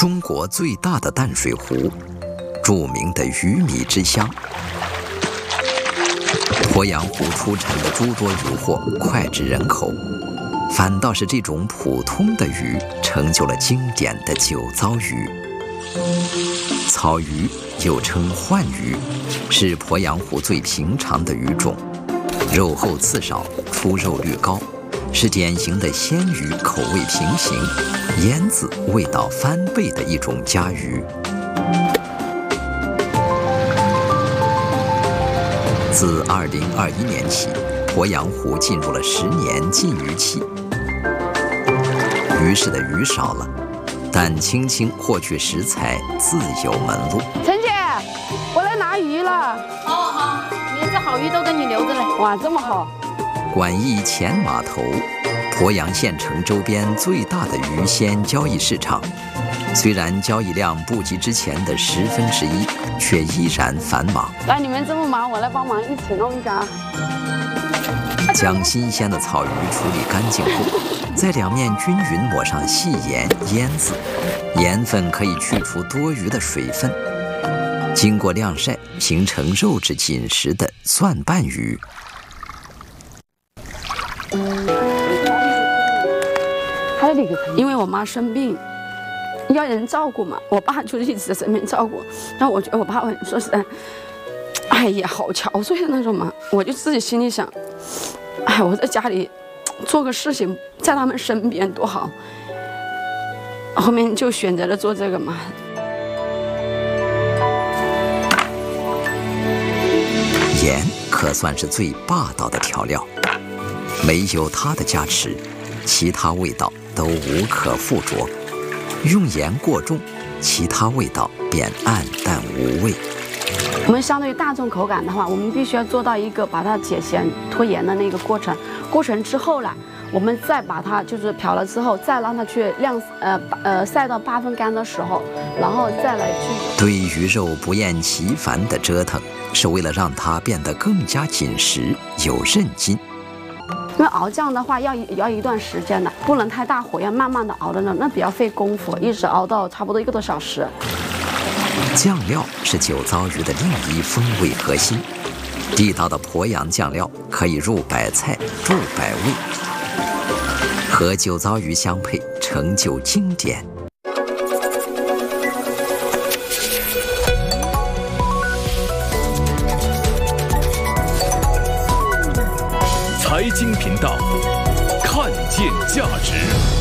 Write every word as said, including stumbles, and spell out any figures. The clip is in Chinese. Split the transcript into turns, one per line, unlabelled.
中国最大的淡水湖，著名的鱼米之乡。鄱阳湖出产的诸多渔获脍炙人口，反倒是这种普通的鱼成就了经典的酒糟鱼。草鱼又称鲩鱼，是鄱阳湖最平常的鱼种，肉厚刺少，出肉率高，是典型的鲜鱼口味平行，腌制味道翻倍的一种佳鱼。自二零二一年起，鄱阳湖进入了十年禁渔期，鱼市的鱼少了，但青青获取食材自有门路。
陈姐，我来拿鱼了。
好好，你这好鱼都给你留着了。
哇，这么好！
管驿前码头，鄱阳县城周边最大的鱼鲜交易市场。虽然交易量不及之前的十分之一，却依然繁忙。
来，你们这么忙，我来帮忙一起弄一下。
将新鲜的草鱼处理干净后，在两面均匀抹上细盐腌制，盐分可以去除多余的水分。经过晾晒，形成肉质紧实的蒜瓣鱼。
因为我妈生病，要人照顾嘛，我爸就一直在身边照顾。然后我觉得我爸说实在，哎呀，好憔悴的那种嘛。我就自己心里想，哎，我在家里做个事情，在他们身边多好。后面就选择了做这个嘛。
盐可算是最霸道的调料，没有它的加持，其他味道都无可附着。用盐过重，其他味道便暗淡无味。
我们相对于大众口感的话，我们必须要做到一个把它解咸脱盐的那个过程。过程之后呢，我们再把它就是漂了之后，再让它去晾呃呃晒到八分干的时候，然后再来去
对鱼肉不厌其烦的折腾，是为了让它变得更加紧实有韧劲。
因为熬酱的话要要一段时间的，不能太大火，要慢慢的熬的呢，那比较费功夫，一直熬到差不多一个多小时。
酱料是酒糟鱼的另一风味核心，地道的鄱阳酱料可以入百菜入百味，和酒糟鱼相配，成就经典。
财经频道，看见价值。